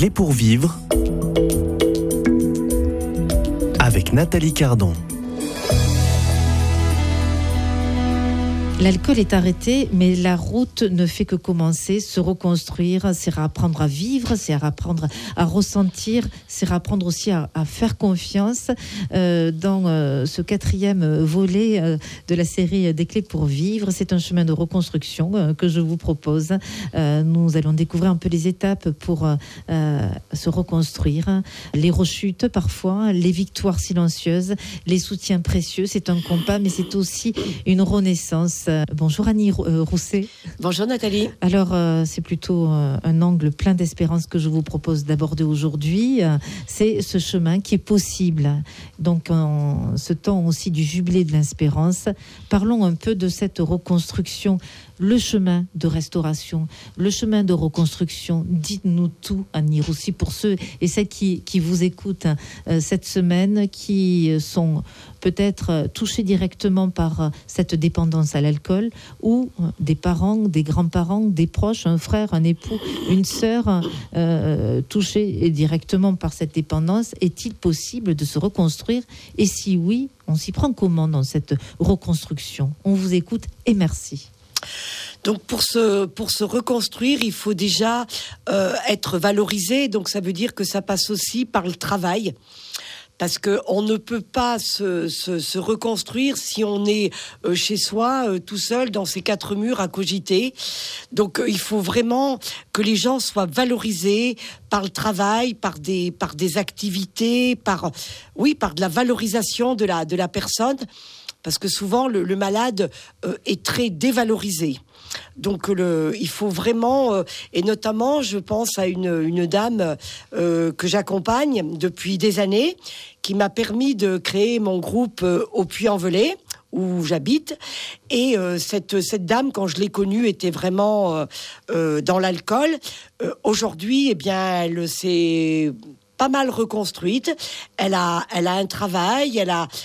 clés pour vivre avec Nathalie Cardon. L'alcool est arrêté, mais la route ne fait que commencer, se reconstruire, c'est réapprendre à vivre, c'est réapprendre à ressentir, c'est réapprendre aussi à faire confiance. Dans ce 4e volet de la série des clés pour vivre, c'est un chemin de reconstruction que je vous propose. Nous allons découvrir un peu les étapes pour se reconstruire, les rechutes parfois, les victoires silencieuses, les soutiens précieux. C'est un compas, mais c'est aussi une renaissance. Bonjour Annie Rousset. Bonjour Nathalie. Alors c'est plutôt un angle plein d'espérance que je vous propose d'aborder aujourd'hui. C'est ce chemin qui est possible. Donc en ce temps aussi du jubilé de l'espérance, parlons un peu de cette reconstruction, le chemin de restauration, le chemin de reconstruction. Dites-nous tout Annie Rousset, pour ceux et celles qui vous écoutent cette semaine, qui sont peut-être touchés directement par cette dépendance à l'alcool, ou des parents, des grands-parents, des proches, un frère, un époux, une sœur touchés directement par cette dépendance. Est-il possible de se reconstruire? Et si oui, on s'y prend comment dans cette reconstruction? On vous écoute et merci. Donc pour se reconstruire, il faut déjà être valorisé. Donc ça veut dire que ça passe aussi par le travail. Parce qu'on ne peut pas se reconstruire si on est chez soi, tout seul, dans ses 4 murs à cogiter. Donc il faut vraiment que les gens soient valorisés par le travail, par des activités, par de la valorisation de la personne. Parce que souvent, le malade est très dévalorisé. Donc il faut vraiment, et notamment je pense à une dame que j'accompagne depuis des années, qui m'a permis de créer mon groupe au Puy-en-Velay, où j'habite. Et cette dame, quand je l'ai connue, était vraiment dans l'alcool. Aujourd'hui, eh bien, elle s'est pas mal reconstruite. Elle a un travail,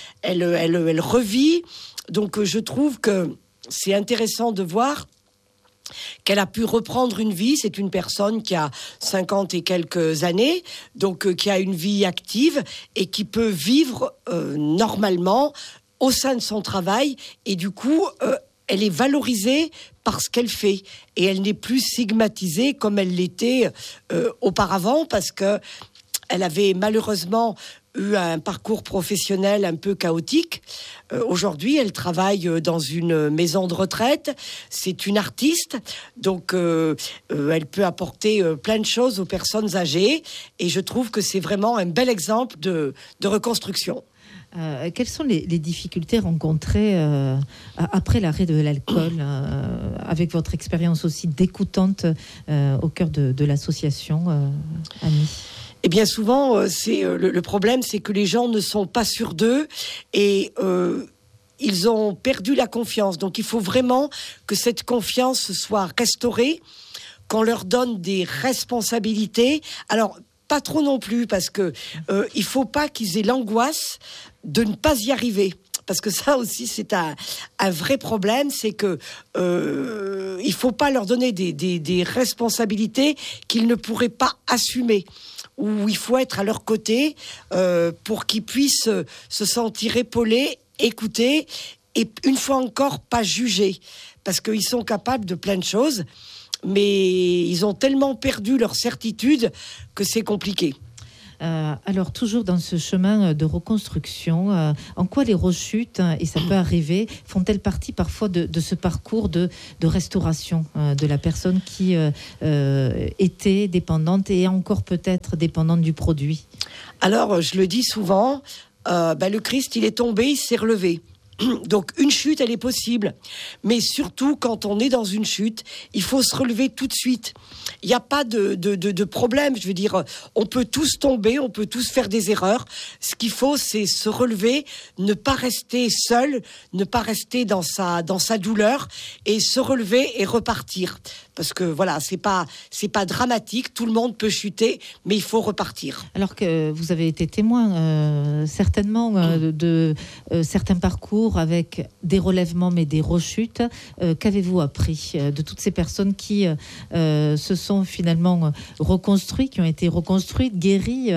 elle revit. Donc je trouve que c'est intéressant de voir qu'elle a pu reprendre une vie. C'est une personne qui a 50 et quelques années, donc qui a une vie active et qui peut vivre normalement au sein de son travail. Et du coup, elle est valorisée par ce qu'elle fait. Et elle n'est plus stigmatisée comme elle l'était auparavant, parce que elle avait malheureusement eu un parcours professionnel un peu chaotique. Aujourd'hui, elle travaille dans une maison de retraite. C'est une artiste, donc elle peut apporter plein de choses aux personnes âgées. Et je trouve que c'est vraiment un bel exemple de reconstruction. Quelles sont les difficultés rencontrées après l'arrêt de l'alcool, avec votre expérience aussi d'écoutante au cœur de l'association, Annie? Eh bien souvent, c'est le problème, c'est que les gens ne sont pas sûrs d'eux et ils ont perdu la confiance. Donc il faut vraiment que cette confiance soit restaurée, qu'on leur donne des responsabilités. Alors pas trop non plus, parce que il faut pas qu'ils aient l'angoisse de ne pas y arriver. Parce que ça aussi, c'est un vrai problème, c'est que il faut pas leur donner des responsabilités qu'ils ne pourraient pas assumer, où il faut être à leur côté pour qu'ils puissent se sentir épaulés, écoutés, et une fois encore, pas jugés. Parce qu'ils sont capables de plein de choses, mais ils ont tellement perdu leur certitude que c'est compliqué. Alors, toujours dans ce chemin de reconstruction, en quoi les rechutes, et ça peut arriver, font-elles partie parfois de ce parcours de restauration de la personne qui était dépendante et encore peut-être dépendante du produit? Alors, je le dis souvent, le Christ, il est tombé, il s'est relevé. Donc une chute, elle est possible. Mais surtout, quand on est dans une chute, il faut se relever tout de suite. Il n'y a pas de problème. Je veux dire, on peut tous tomber, on peut tous faire des erreurs. Ce qu'il faut, c'est se relever, ne pas rester seul, ne pas rester dans sa douleur, et se relever et repartir. parce que voilà, c'est pas dramatique, tout le monde peut chuter, mais il faut repartir. Alors que vous avez été témoin certainement de certains parcours avec des relèvements mais des rechutes. Qu'avez-vous appris de toutes ces personnes qui se sont finalement reconstruites, qui ont été reconstruites, guéries,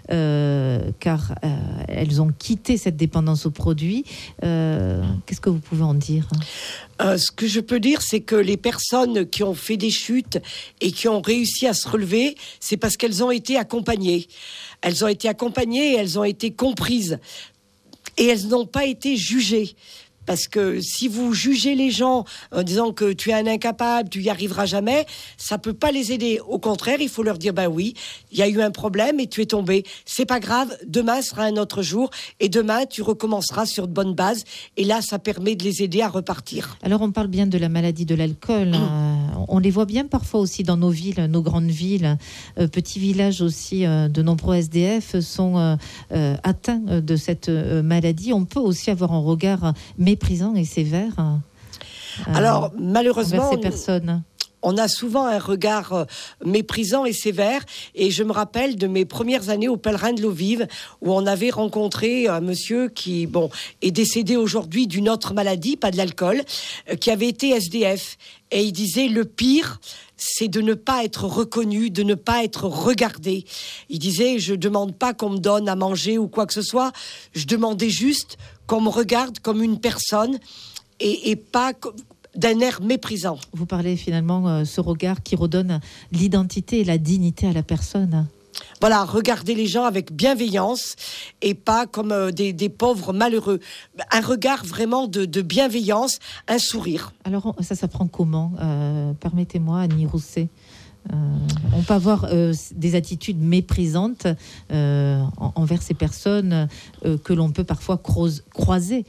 car elles ont quitté cette dépendance aux produits? Qu'est-ce que vous pouvez en dire? Ce que je peux dire, c'est que les personnes qui ont fait des chutes et qui ont réussi à se relever, c'est parce qu'elles ont été accompagnées. Elles ont été accompagnées et elles ont été comprises. Et elles n'ont pas été jugées. Parce que si vous jugez les gens en disant que tu es un incapable, tu y arriveras jamais, ça peut pas les aider. Au contraire, il faut leur dire, ben oui, il y a eu un problème et tu es tombé. C'est pas grave, demain sera un autre jour et demain tu recommenceras sur de bonnes bases. Et là, ça permet de les aider à repartir. Alors, on parle bien de la maladie de l'alcool. On les voit bien parfois aussi dans nos villes, nos grandes villes, petits villages aussi. De nombreux SDF sont atteints de cette maladie. On peut aussi avoir un regard méprisant et sévère. Alors, malheureusement, envers ces personnes. On a souvent un regard méprisant et sévère. Et je me rappelle de mes premières années au Pèlerin de l'eau vive, où on avait rencontré un monsieur qui, est décédé aujourd'hui d'une autre maladie, pas de l'alcool, qui avait été SDF. Et il disait, le pire, c'est de ne pas être reconnu, de ne pas être regardé. Il disait, je demande pas qu'on me donne à manger ou quoi que ce soit. Je demandais juste qu'on me regarde comme une personne et pas d'un air méprisant. Vous parlez finalement ce regard qui redonne l'identité et la dignité à la personne. Voilà, regarder les gens avec bienveillance et pas comme des pauvres malheureux. Un regard vraiment de bienveillance, un sourire. Alors ça s'apprend comment? Permettez-moi, Annie Rousset. On peut avoir des attitudes méprisantes envers ces personnes que l'on peut parfois croiser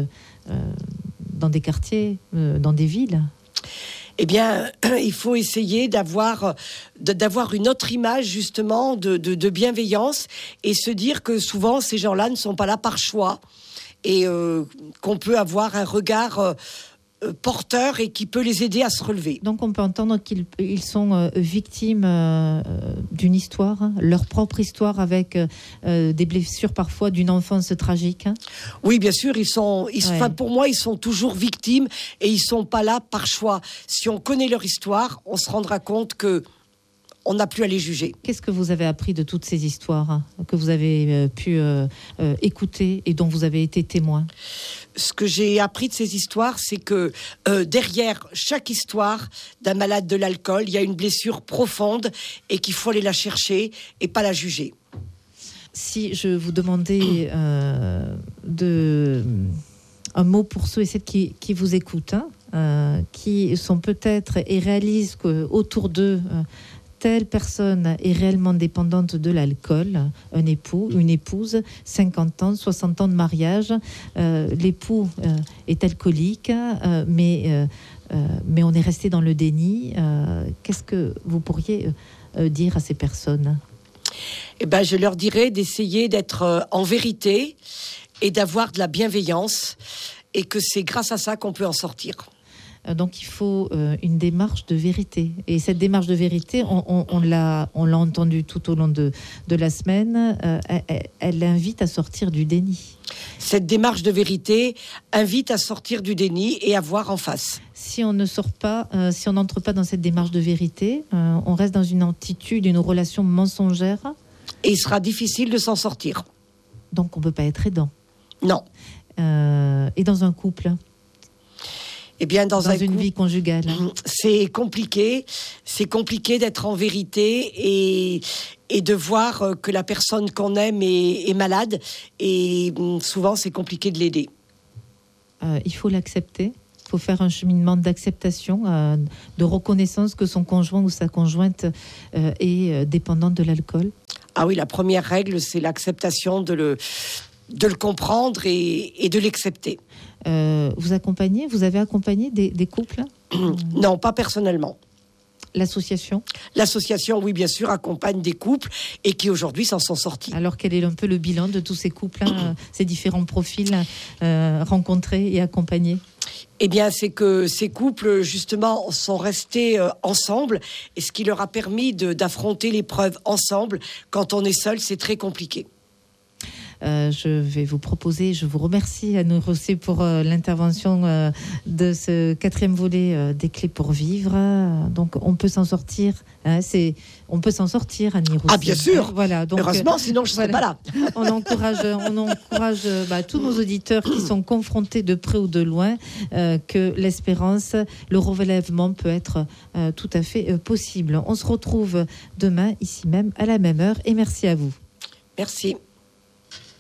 dans des quartiers, dans des villes. Eh bien, il faut essayer d'avoir une autre image justement de bienveillance et se dire que souvent ces gens-là ne sont pas là par choix et qu'on peut avoir un regard porteur et qui peut les aider à se relever. Donc on peut entendre qu'ils sont victimes d'une histoire, hein, leur propre histoire avec des blessures parfois d'une enfance tragique. Hein. Oui, bien sûr, pour moi, ils sont toujours victimes et ils sont pas là par choix. Si on connaît leur histoire, on se rendra compte que on n'a plus à les juger. Qu'est-ce que vous avez appris de toutes ces histoires que vous avez pu écouter et dont vous avez été témoin? Ce que j'ai appris de ces histoires, c'est que derrière chaque histoire d'un malade de l'alcool, il y a une blessure profonde et qu'il faut aller la chercher et pas la juger. Si je vous demandais un mot pour ceux et celles qui vous écoutent, qui sont peut-être et réalisent qu'autour d'eux, telle personne est réellement dépendante de l'alcool, un époux, une épouse, 50 ans, 60 ans de mariage, l'époux est alcoolique, mais on est resté dans le déni. Qu'est-ce que vous pourriez dire à ces personnes? Eh ben, je leur dirais d'essayer d'être en vérité et d'avoir de la bienveillance et que c'est grâce à ça qu'on peut en sortir. Donc il faut une démarche de vérité. Et cette démarche de vérité, on l'a entendu tout au long de la semaine, elle invite à sortir du déni. Cette démarche de vérité invite à sortir du déni et à voir en face. Si on ne sort pas, si on n'entre pas dans cette démarche de vérité, on reste dans une attitude, une relation mensongère. Et il sera difficile de s'en sortir. Donc on ne peut pas être aidant. Non. Et dans un couple ? Eh bien, dans une vie conjugale. C'est compliqué d'être en vérité et de voir que la personne qu'on aime est malade. Et souvent, c'est compliqué de l'aider. Il faut l'accepter. Il faut faire un cheminement d'acceptation, de reconnaissance que son conjoint ou sa conjointe est dépendante de l'alcool. Ah oui, la première règle, c'est l'acceptation de le comprendre et de l'accepter. Vous avez accompagné des couples ? Non, pas personnellement. L'association ? L'association, oui, bien sûr, accompagne des couples et qui aujourd'hui s'en sont sortis. Alors, quel est un peu le bilan de tous ces couples, ces différents profils rencontrés et accompagnés ? Eh bien, c'est que ces couples, justement, sont restés ensemble, et ce qui leur a permis d'affronter l'épreuve ensemble. Quand on est seul, c'est très compliqué. Je vais vous proposer, je vous remercie Anne Rosset pour l'intervention de ce 4e volet des clés pour vivre. Donc on peut s'en sortir, hein, on peut s'en sortir, Anne Rosset. Ah bien sûr, voilà, donc, heureusement, sinon je ne serais pas là. On encourage tous nos auditeurs qui sont confrontés de près ou de loin que l'espérance, le relèvement peut être tout à fait possible. On se retrouve demain ici même à la même heure et merci à vous. Merci.